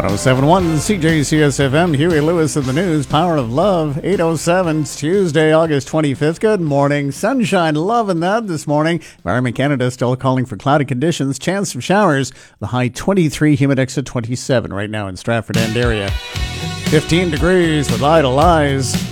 1071 CJCSFM, Huey Lewis in the news, Power of Love, 8:07, Tuesday, August 25th. Good morning. Sunshine, loving that this morning. Environment Canada still calling for cloudy conditions, chance of showers. The high 23, Humidex at 27 right now in Stratford End area. 15 degrees with Idle Eyes.